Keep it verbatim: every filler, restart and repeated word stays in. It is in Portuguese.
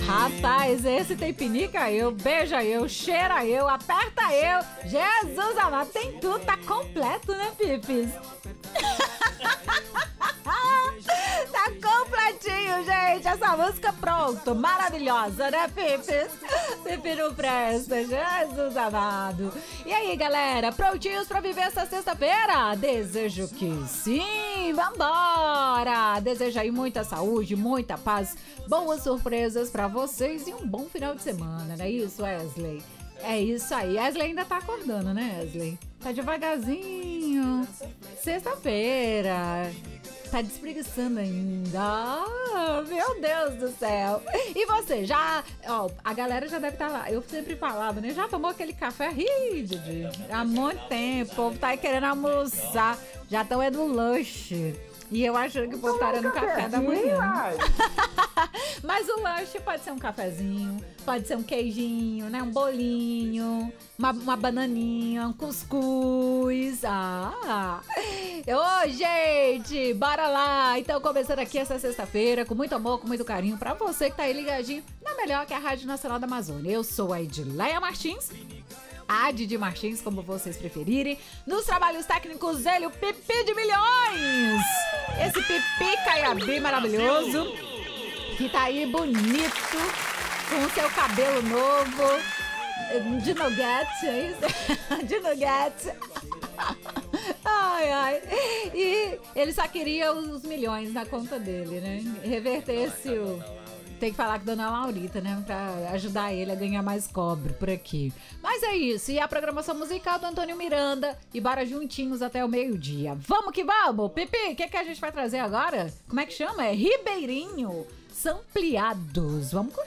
Rapaz, esse tem pinica eu, beija eu, cheira eu, aperta eu. Jesus amado, tem tudo, tá completo, né, Pipis? Tá completinho, gente. Essa música pronto, maravilhosa, né, Pipis? Pipi não presta, Jesus amado. E aí, galera, prontinhos pra viver essa sexta-feira? Desejo que sim, vambora! Desejo aí muita saúde, muita paz, boas surpresas pra vocês e um bom final de semana, não é isso, Wesley? É isso aí. Wesley ainda tá acordando, né, Wesley? Tá devagarzinho. Sexta-feira. Tá despreguiçando ainda. Ah, meu Deus do céu. E você, já... Ó, a galera já deve estar lá. Eu sempre falava, né? Já tomou aquele café? Ih, Didi. Há muito tempo. O povo tá aí querendo almoçar. Já estão é no lanche. E eu achando que o povo estaria no café da manhã. Mas o lanche pode ser um cafezinho, pode ser um queijinho, né? Um bolinho, uma, uma bananinha, um cuscuz. Ah! Ô, gente, bora lá! Então, começando aqui essa sexta-feira, com muito amor, com muito carinho, pra você que tá aí ligadinho na melhor que é a Rádio Nacional da Amazônia. Eu sou a Edileia Martins. A Didi Martins, como vocês preferirem. Nos trabalhos técnicos, ele, o Pipi de Milhões. Esse Pipi Caiabi maravilhoso, que tá aí bonito, com o seu cabelo novo, de nuggets, é isso? De nuggets. Ai, ai. E ele só queria os milhões na conta dele, né? Revertesse o... Tem que falar com a Dona Laurita, né? Pra ajudar ele a ganhar mais cobre por aqui. Mas é isso. E a programação musical do Antônio Miranda. E bora juntinhos até o meio-dia. Vamos que vamos! Pipi, o que, que a gente vai trazer agora? Como é que chama? É Ribeirinho Sampleados. Vamos curtir.